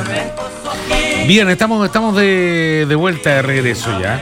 Bien, estamos de vuelta, de regreso ya.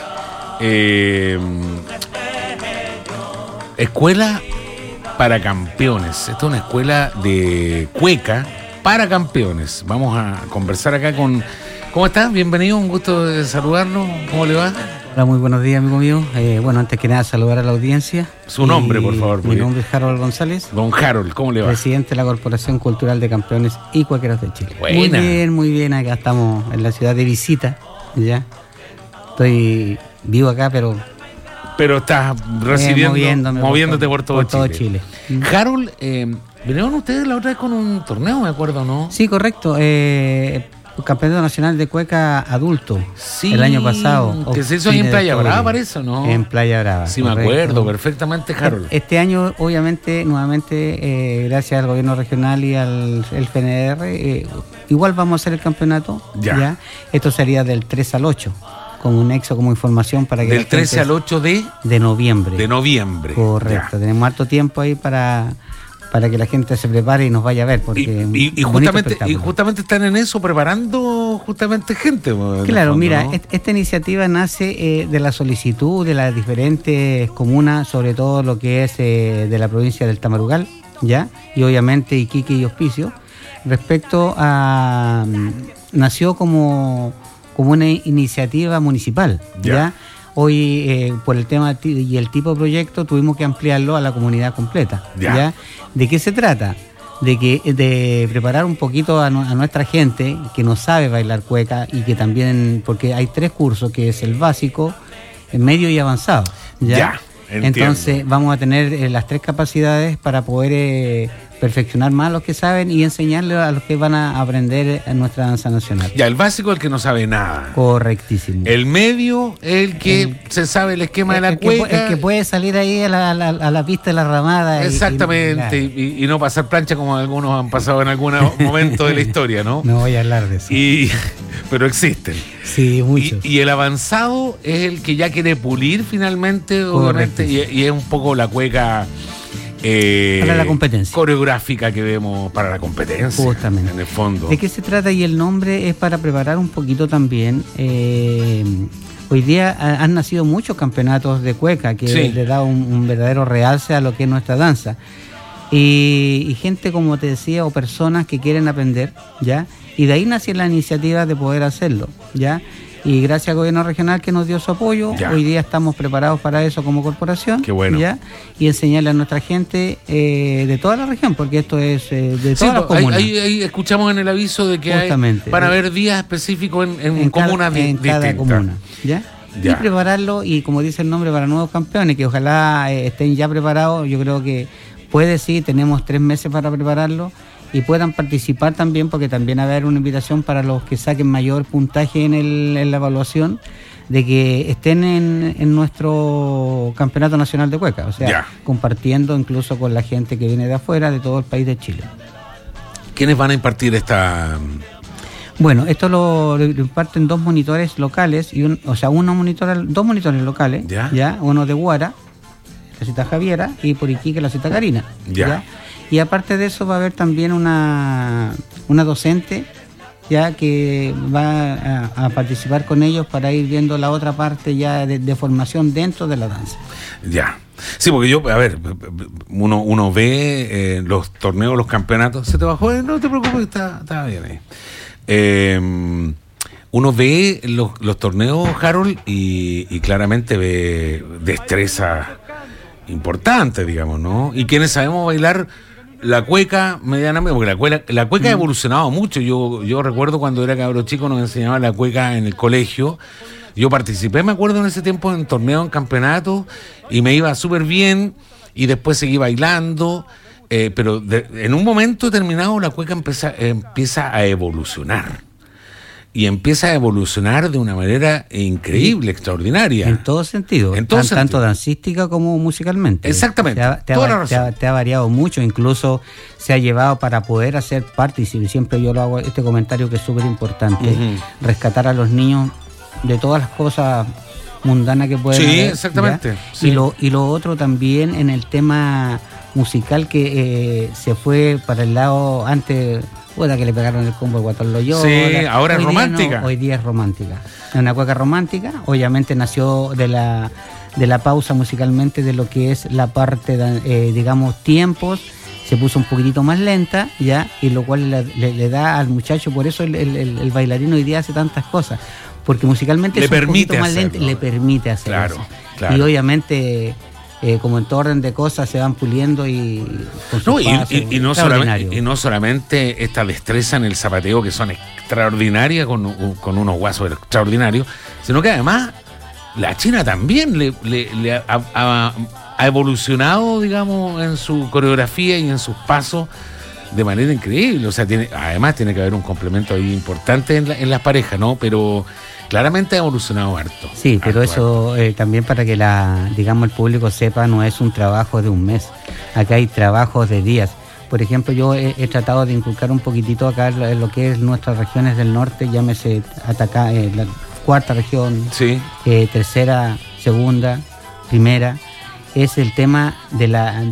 Escuela para campeones. Esta es una escuela de cueca para campeones. Vamos a conversar acá con... ¿Cómo estás? Bienvenido, un gusto de saludarlo. ¿Cómo le va? Hola, muy buenos días, amigo mío. Bueno, antes que nada, saludar a la audiencia. Su nombre, por favor. Mi nombre es Harold González. Don Harold, ¿cómo le va? Presidente de la Corporación Cultural de Campeones y Cuequeros de Chile. Buena. Muy bien. Acá estamos en la ciudad de visita, ¿ya? Estoy vivo acá, pero estás residiendo, moviéndote por todo Chile. Harold, vinieron ustedes la otra vez con un torneo, me acuerdo, ¿no? Sí, correcto. Campeonato Nacional de Cueca Adulto, sí, el año pasado. Que se hizo ahí en Playa Brava, parece, ¿no? En Playa Brava. Sí, correcto. Me acuerdo perfectamente, Harold. Este año, obviamente, nuevamente, gracias al gobierno regional y al FNR, igual vamos a hacer el campeonato. Ya. Esto sería del 3 al 8. Con un nexo como información para que... Del 13 al 8 de noviembre. De noviembre. Correcto. Ya. Tenemos harto tiempo ahí para que la gente se prepare y nos vaya a ver. Porque y justamente están en eso, preparando justamente gente. Claro, fondo, mira, ¿no? Esta iniciativa nace de la solicitud de las diferentes comunas, sobre todo lo que es de la provincia del Tamarugal, ¿ya? Y obviamente Iquique y Hospicio, respecto a... nació como una iniciativa municipal, ¿ya? Hoy, por el tema y el tipo de proyecto, tuvimos que ampliarlo a la comunidad completa. ¿Ya? ¿De qué se trata? De preparar un poquito a nuestra gente que no sabe bailar cueca y que también, porque hay 3 cursos, que es el básico, el medio y avanzado. ¿Ya? Entonces vamos a tener las 3 capacidades para poder perfeccionar más a los que saben y enseñarle a los que van a aprender en nuestra danza nacional. Ya, el básico es el que no sabe nada. Correctísimo. El medio es el que se sabe el esquema de la cueca. El que puede salir ahí a la pista de la ramada. Exactamente, y no pasar plancha como algunos han pasado en algún momento de la historia, ¿no? No voy a hablar de eso. Pero existen. Sí, muchos. Y el avanzado es el que ya quiere pulir finalmente, obviamente, y es un poco la cueca... para la competencia coreográfica que vemos para la competencia. Justamente. En el fondo. ¿De qué se trata? Y el nombre es para preparar un poquito también. Hoy día han nacido muchos campeonatos de cueca que le da un verdadero realce a lo que es nuestra danza. Y gente, como te decía, o personas que quieren aprender, ¿ya? Y de ahí nació la iniciativa de poder hacerlo, ¿ya? Y gracias al gobierno regional que nos dio su apoyo, hoy día estamos preparados para eso como corporación. Qué bueno. ¿Ya? Y enseñarle a nuestra gente de toda la región, porque esto es de todas las comunas. Ahí escuchamos en el aviso de que van a haber días específicos en comunas distintas. Cada comuna, ¿ya? Y prepararlo, y como dice el nombre, para nuevos campeones, que ojalá estén ya preparados. Yo creo que tenemos 3 meses para prepararlo. Y puedan participar también, porque también va a haber una invitación para los que saquen mayor puntaje en la evaluación, de que estén en nuestro Campeonato Nacional de Cueca, o sea, compartiendo incluso con la gente que viene de afuera, de todo el país de Chile. ¿Quiénes van a impartir esta...? Bueno, esto lo imparten 2 monitores locales, dos monitores locales, ¿ya? Uno de Guara, la cita Javiera, y por Iquique, la cita Karina. ¿Ya? Y aparte de eso va a haber también una docente, ya, que va a participar con ellos para ir viendo la otra parte ya de formación dentro de la danza. Ya. Sí, porque uno ve los torneos, los campeonatos. ¿Se te bajó? No te preocupes, está bien ahí. Uno ve los torneos, Harold, y claramente ve destreza importante, digamos, ¿no? Y quienes sabemos bailar la cueca medianamente, porque la cueca ha evolucionado mucho. Yo recuerdo cuando era cabro chico nos enseñaban la cueca en el colegio. Yo participé, me acuerdo, en ese tiempo en torneos, en campeonatos, y me iba súper bien, y después seguí bailando, pero en un momento determinado la cueca empieza a evolucionar. Y empieza a evolucionar de una manera increíble, extraordinaria. En todo sentido. Tanto dancística como musicalmente. Exactamente. Te ha variado mucho, incluso se ha llevado para poder hacer parte, y siempre yo lo hago, este comentario que es súper importante, rescatar a los niños de todas las cosas mundanas que pueden haber. Exactamente. Sí. Y lo otro también en el tema musical, que se fue para el lado antes puta que le pegaron el combo al Guatón Loyola. Sí, ahora es Hoy día romántica. no, hoy día es romántica. Es una cueca romántica, obviamente nació de la pausa musicalmente de lo que es la parte, digamos, tiempos, se puso un poquitito más lenta, ya, y lo cual le da al muchacho, por eso el bailarín hoy día hace tantas cosas, porque musicalmente le es un permite poquito más hacerlo. lento, le permite hacer Claro, eso. claro. Y obviamente, como en todo orden de cosas, se van puliendo y con sus No, pasos, y no extraordinario. solamente esta destreza en el zapateo, que son extraordinarias, con unos guasos extraordinarios, sino que además la China también ha evolucionado, digamos, en su coreografía y en sus pasos de manera increíble. O sea, además tiene que haber un complemento ahí importante en las parejas, ¿no? Pero claramente ha evolucionado harto. Sí, pero harto. eso también para que digamos, el público sepa, no es un trabajo de un mes. Acá hay trabajos de días. Por ejemplo, yo he tratado de inculcar un poquitito acá en lo que es nuestras regiones del norte, llámese Atacama, la cuarta región, Sí. Tercera, segunda, primera. Es el tema de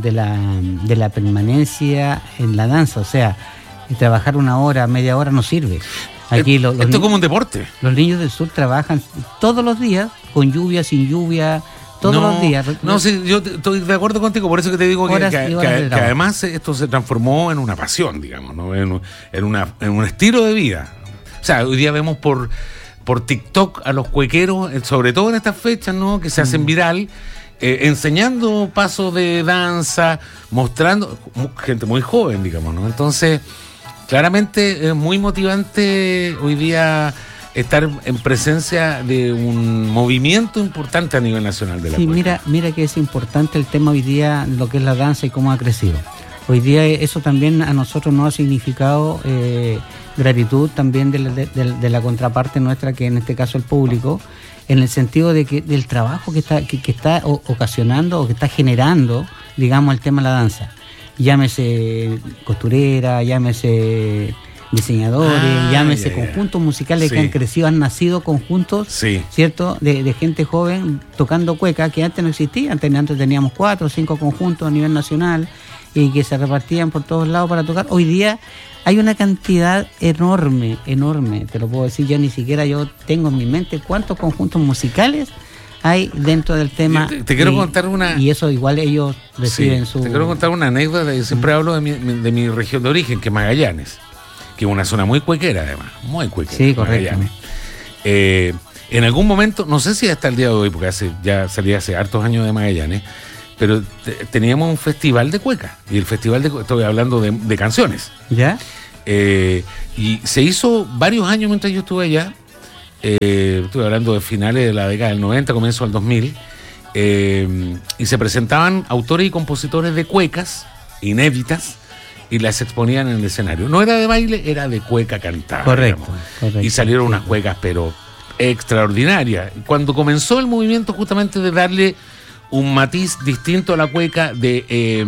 la permanencia en la danza. O sea, trabajar una hora, media hora no sirve. Aquí Esto es como un deporte. los niños del sur trabajan todos los días, con lluvia, sin lluvia, todos los días. No, sí, yo estoy de acuerdo contigo, por eso que te digo que además esto se transformó en una pasión, digamos, ¿no? en un estilo de vida. O sea, hoy día vemos por TikTok a los cuequeros, sobre todo en estas fechas, ¿no? Que se hacen viral, enseñando pasos de danza, mostrando gente muy joven, digamos, ¿no? Entonces, claramente es muy motivante hoy día estar en presencia de un movimiento importante a nivel nacional de la cueca. Mira que es importante el tema hoy día, lo que es la danza y cómo ha crecido. Hoy día eso también a nosotros nos ha significado gratitud también de la contraparte nuestra, que en este caso el público, en el sentido de que del trabajo que está ocasionando o que está generando, digamos, el tema de la danza. Llámese costurera, llámese diseñadores, llámese conjuntos musicales que han crecido, han nacido conjuntos, ¿cierto? De gente joven tocando cueca, que antes no existían. Antes teníamos 4 o 5 conjuntos a nivel nacional y que se repartían por todos lados para tocar. Hoy día hay una cantidad enorme, te lo puedo decir, ya ni siquiera yo tengo en mi mente cuántos conjuntos musicales hay dentro del tema. Te quiero contar una... Y eso igual ellos reciben su... Te quiero contar una anécdota. Yo siempre hablo de mi región de origen, que es Magallanes, que es una zona muy cuequera, además, muy cuequera. Sí, correcto. En algún momento, no sé si hasta el día de hoy, porque ya salí hace hartos años de Magallanes, pero teníamos un festival de cueca, y el festival estoy hablando de canciones. ¿Ya? Y se hizo varios años mientras yo estuve allá. Estuve hablando de finales de la década del 90, comienzo del 2000, y se presentaban autores y compositores de cuecas inéditas y las exponían en el escenario. No era de baile, era de cueca cantada. Correcto. Y salieron unas cuecas, pero extraordinarias. Cuando comenzó el movimiento justamente de darle un matiz distinto a la cueca, de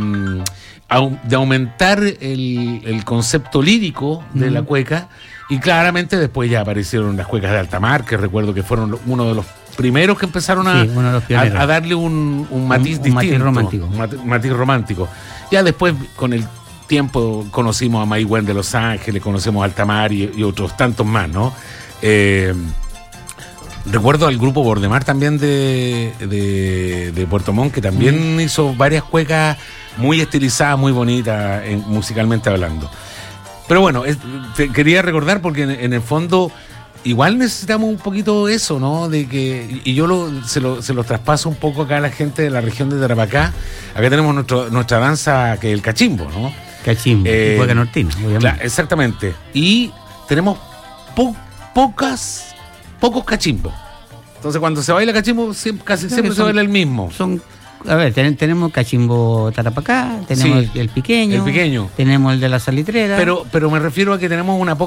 aumentar el concepto lírico de la cueca, y claramente después ya aparecieron las cuecas de alta mar, que recuerdo que fueron uno de los primeros que empezaron a darle un matiz distinto. Un matiz romántico. Ya después, con el tiempo, conocimos a Maigüen de Los Ángeles, conocemos a Alta Mar y otros tantos más, ¿no? Recuerdo al grupo Bordemar también de Puerto Montt, que también hizo varias cuecas muy estilizadas, muy bonitas, musicalmente hablando. Pero bueno, quería recordar porque en el fondo igual necesitamos un poquito eso, ¿no? De que, y yo se lo traspaso un poco acá a la gente de la región de Tarapacá. Acá tenemos nuestra danza, que es el cachimbo, ¿no? Cachimbo, cueca nortina, obviamente. Claro, exactamente. Y tenemos pocos cachimbos. Entonces cuando se baila cachimbo, casi siempre se baila el mismo. Tenemos cachimbo Tarapacá, tenemos el pequeño, tenemos el de la salitrera. Pero me refiero a que tenemos un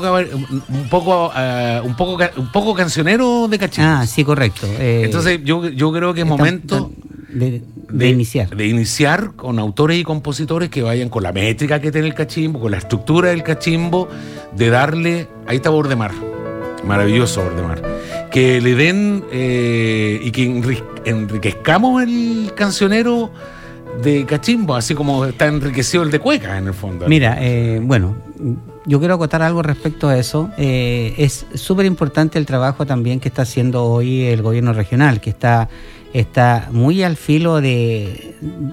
poco cancionero de cachimbo. Ah, sí, correcto. Entonces yo creo que es momento de iniciar. De iniciar con autores y compositores que vayan con la métrica que tiene el cachimbo, con la estructura del cachimbo, de darle... Ahí está Bordemar, maravilloso Bordemar. Que le den y que enriquezcamos el cancionero de cachimbo, así como está enriquecido el de cueca en el fondo. Mira, bueno, yo quiero acotar algo respecto a eso. Es súper importante el trabajo también que está haciendo hoy el gobierno regional, que está muy al filo de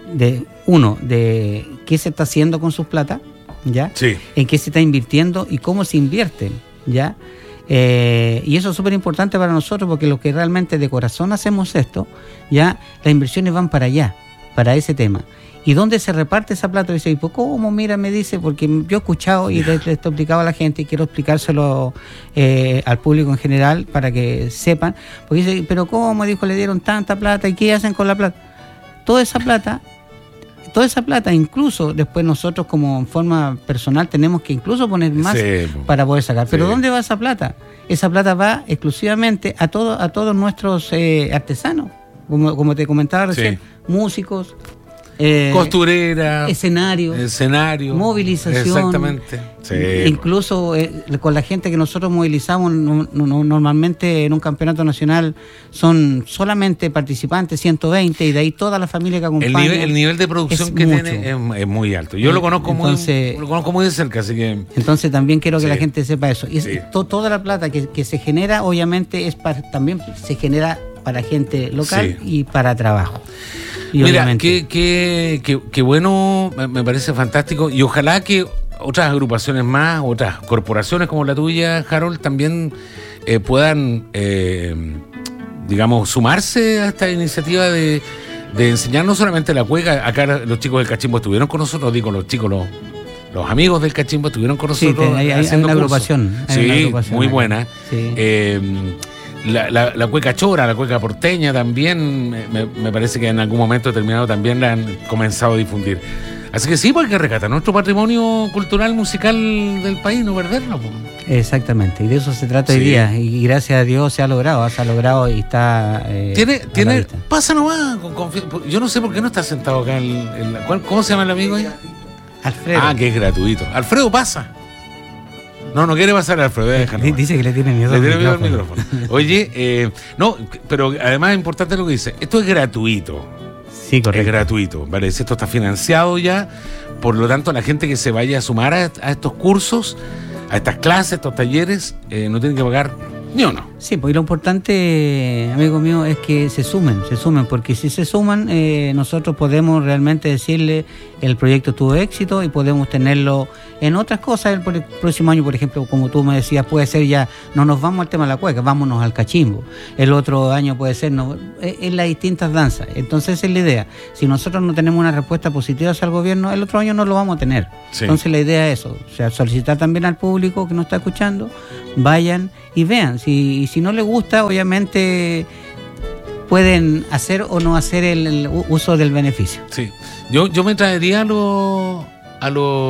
qué se está haciendo con sus plata, ¿ya? Sí. En qué se está invirtiendo y cómo se invierten, ¿ya? Y eso es súper importante para nosotros, porque lo que realmente de corazón hacemos esto, ya las inversiones van para allá, para ese tema. ¿Y dónde se reparte esa plata? Y dice, pues ¿cómo? Mira, me dice, porque yo he escuchado y le explicaba a la gente y quiero explicárselo al público en general para que sepan. Porque dice, pero ¿cómo? Dijo, le dieron tanta plata, ¿y qué hacen con la plata? Toda esa plata, incluso después nosotros como en forma personal tenemos que incluso poner más para poder sacar. Pero ¿dónde va esa plata? Esa plata va exclusivamente a todos nuestros artesanos, como te comentaba recién, músicos, costurera, escenario, movilización, exactamente. Sí. Incluso con la gente que nosotros movilizamos normalmente en un campeonato nacional son solamente participantes 120 y de ahí toda la familia que acompaña. El nivel de producción que tiene es muy alto. Yo lo conozco muy de cerca, así que entonces también quiero que la gente sepa eso. Y toda la plata que se genera obviamente también se genera para gente local y para trabajo. Y mira, qué bueno, me parece fantástico, y ojalá que otras agrupaciones más, otras corporaciones como la tuya, Harold, también puedan, digamos, sumarse a esta iniciativa de enseñar no solamente la cueca. Acá los chicos del Cachimbo estuvieron con nosotros, digo, los chicos, los amigos del Cachimbo estuvieron con nosotros. Sí, hay una agrupación. Muy buena. Sí. La cueca chora, la cueca porteña también, me parece que en algún momento determinado también la han comenzado a difundir. Así que sí, pues hay que rescatar nuestro patrimonio cultural, musical del país, no perderlo. Pues. Exactamente, y de eso se trata hoy día, y gracias a Dios se ha logrado y está... ¿Tiene pasa nomás, yo no sé por qué no está sentado acá ¿cómo se llama el amigo ahí? Alfredo. Que es gratuito. Alfredo, pasa. No quiere pasar Alfredo, dice que le tiene miedo al micrófono. Oye, pero además es importante lo que dice. Esto es gratuito. Sí, correcto. Es gratuito, ¿vale? Esto está financiado ya. Por lo tanto, la gente que se vaya a sumar a estos cursos, a estas clases, a estos talleres, no tiene que pagar ni uno. Sí, pues lo importante, amigo mío, es que se sumen, porque si se suman, nosotros podemos realmente decirle el proyecto tuvo éxito y podemos tenerlo en otras cosas. El próximo año, por ejemplo, como tú me decías, puede ser ya, no nos vamos al tema de la cueca, vámonos al cachimbo. El otro año puede ser en las distintas danzas. Entonces esa es la idea. Si nosotros no tenemos una respuesta positiva hacia el gobierno, el otro año no lo vamos a tener. Sí. Entonces la idea es eso, o sea, solicitar también al público que nos está escuchando, vayan y vean. Si no les gusta, obviamente pueden hacer o no hacer el uso del beneficio. Sí, yo me traería a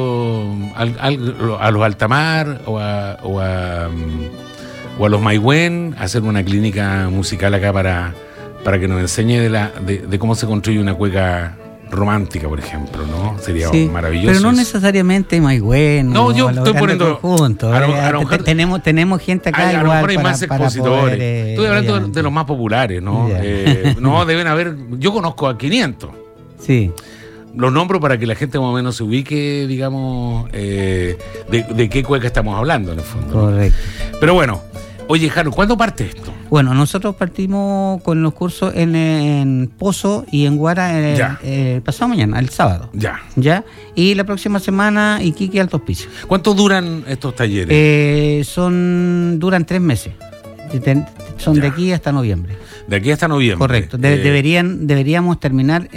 los Altamar o a los Maigüen a hacer una clínica musical acá para que nos enseñe de cómo se construye una cueca romántica, por ejemplo, ¿no? Sería maravilloso. Pero no necesariamente Maigüen. No, yo estoy poniendo juntos. Tenemos gente acá igual. A lo mejor hay más expositores. Estoy hablando de los más populares, ¿no? No, deben haber. Yo conozco a 500. Sí. Los nombro para que la gente más o menos se ubique, digamos, de qué cueca estamos hablando, en el fondo. Correcto. ¿No? Pero bueno, oye, Jaro, ¿cuándo parte esto? Bueno, nosotros partimos con los cursos en Pozo y en Guara el pasado mañana, el sábado. Ya. Y la próxima semana, Iquique, Alto Hospicio. ¿Cuánto duran estos talleres? Duran 3 meses. Son de aquí hasta noviembre. De aquí hasta noviembre. Correcto. Deberíamos terminar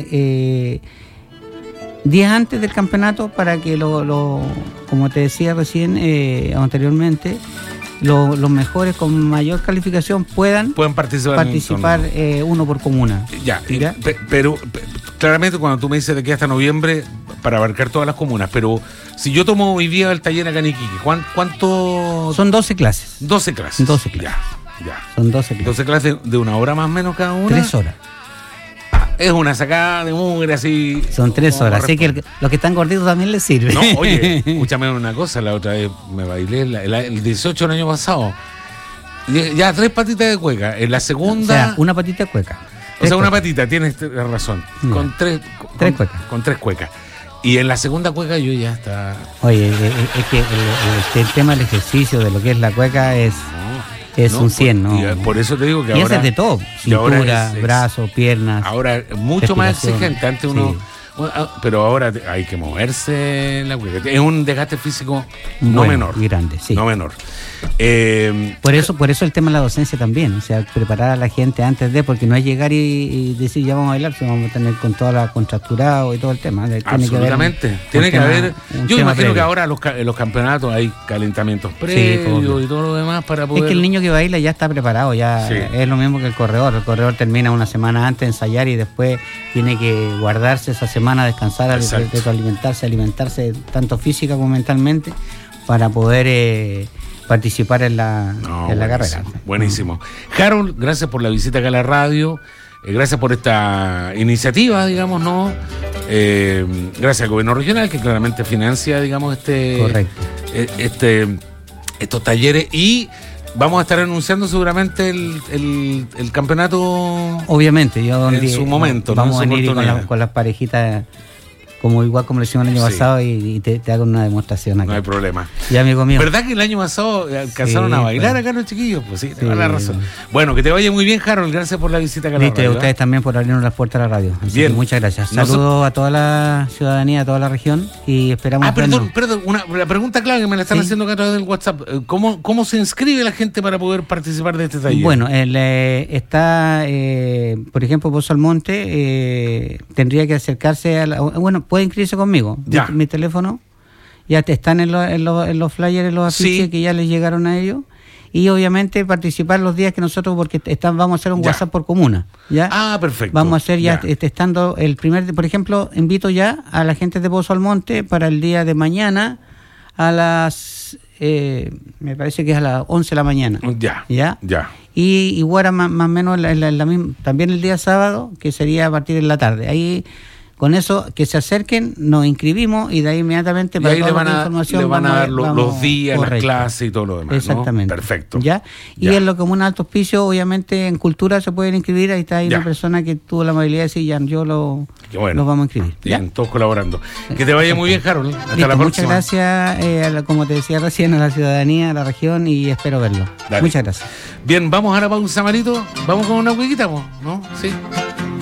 días antes del campeonato para que como te decía recién, anteriormente, los mejores con mayor calificación puedan participar uno por comuna. Pero claramente cuando tú me dices de aquí hasta noviembre, para abarcar todas las comunas, pero si yo tomo hoy día el taller acá en Iquique, ¿cuánto? Son 12 clases. 12 clases. 12 clases. Ya. Son 12 clases. 12 clases de 1 hora más o menos cada una. 3 horas. Es una sacada de mugre así. Son 3 horas, así que los que están gorditos también les sirve. No, oye, escúchame una cosa, la otra vez me bailé el 18 del año pasado. Ya 3 patitas de cueca. En la segunda. O sea, una patita de cueca. Una patita, tienes razón. Con 3 cuecas. Con 3 cuecas. Y en la segunda cueca yo ya está... Oye, es que el tema del ejercicio, de lo que es la cueca, es un 100, ¿no? Por eso te digo que y ahora... ese es de todo, cintura, brazos, piernas. Ahora, mucho más respiración. exigente. Antes uno... Sí. Pero ahora hay que moverse en la cueca. Es un desgaste físico no Bueno, menor. grande, sí. No menor. Por eso el tema de la docencia también, o sea, preparar a la gente antes de, porque no es llegar y decir ya vamos a bailar, sino vamos a tener con toda la contracturado y todo el tema. Absolutamente. Tiene que haber. Yo imagino que ahora en los campeonatos hay calentamientos previos y todo lo demás para poder. Es que el niño que baila ya está preparado, ya es lo mismo que el corredor. El corredor termina una semana antes de ensayar y después tiene que guardarse esa semana, descansar, alimentarse tanto física como mentalmente para poder participar en la carrera. Buenísimo. Harold, gracias por la visita acá a la radio, gracias por esta iniciativa, digamos, ¿no? Gracias al gobierno regional que claramente financia, digamos, estos talleres, y vamos a estar anunciando seguramente el campeonato. Obviamente, yo en su momento, vamos ¿no? a ir con las parejitas. Igual como lo hicimos el año pasado y te hago una demostración acá. No hay problema. Ya, amigo mío. ¿Verdad que el año pasado alcanzaron a bailar acá los chiquillos? Pues sí, toda la razón. Bueno, que te vaya muy bien, Harold. Gracias por la visita acá a la radio. Y a ustedes también por abrirnos las puertas a la radio. Así bien. Que muchas gracias. Saludos a toda la ciudadanía, a toda la región y esperamos. Perdón, la pregunta clave que me la están haciendo acá a través del WhatsApp. ¿Cómo se inscribe la gente para poder participar de este taller? Bueno, está, por ejemplo, Pozo Almonte, tendría que acercarse bueno, puede inscribirse conmigo. Mi teléfono ya están en los flyers, en los afiches que ya les llegaron a ellos, y obviamente participar los días que nosotros, porque vamos a hacer un WhatsApp por comuna, ¿ya? Perfecto. Vamos a hacer estando el primer, por ejemplo, invito ya a la gente de Pozo Almonte para el día de mañana a las me parece que es a las 11 de la mañana. ¿Ya? Y igual más o menos la misma, también el día sábado, que sería a partir de la tarde. Ahí, con eso, que se acerquen, nos inscribimos y de ahí inmediatamente para toda la información le van a dar los días, las clases y todo lo demás. Exactamente. ¿No? Perfecto. ¿Ya? Y en lo común Alto Hospicio, obviamente en cultura se pueden inscribir. Ahí está una persona que tuvo la amabilidad de decir, ya, yo lo vamos a inscribir. Bien, todos colaborando. Que te vaya muy bien, Harold. Hasta la próxima. Muchas gracias, como te decía recién, a la ciudadanía, a la región, y espero verlo. Muchas gracias. Bien, vamos a la pausa, Marito. Vamos con una huequita, ¿no? Sí.